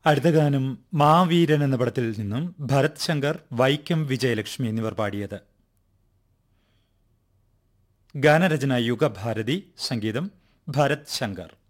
അടുത്ത ഗാനം മാവീരൻ എന്ന പടത്തിൽ നിന്നും ഭരത് ശങ്കർ, വൈക്കം വിജയലക്ഷ്മി എന്നിവർ പാടിയത്. ഗാനരചന യുഗഭാരതി, സംഗീതം ഭരത് ശങ്കർ.